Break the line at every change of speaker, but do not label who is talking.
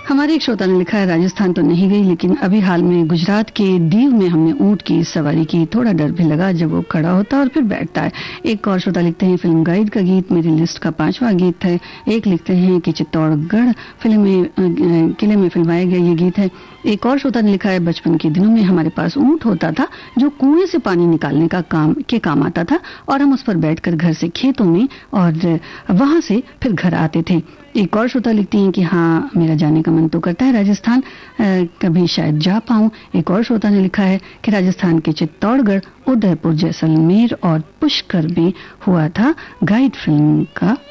हमारे एक श्रोता ने लिखा है, राजस्थान तो नहीं गई लेकिन अभी हाल में गुजरात के दीव में हमने ऊंट की सवारी की। थोड़ा डर भी लगा जब वो खड़ा होता है और फिर बैठता है। एक और श्रोता लिखते हैं, फिल्म गाइड का गीत मेरी लिस्ट का 5वां गीत है। एक लिखते हैं कि चित्तौड़गढ़ फिल्म में किले में फिल्माया गया ये गीत है। एक और श्रोता ने लिखा है, बचपन के दिनों में हमारे पास ऊंट होता था जो कुएं से पानी निकालने का काम आता था और हम उस पर बैठकर घर से खेतों में और वहां से फिर घर आते थे। एक और श्रोता लिखती हैं कि हाँ, मेरा जाने का मन तो करता है राजस्थान, कभी शायद जा पाऊं। एक और श्रोता ने लिखा है कि राजस्थान के चित्तौड़गढ़, उदयपुर, जैसलमेर और पुष्कर में हुआ था गाइड फिल्म का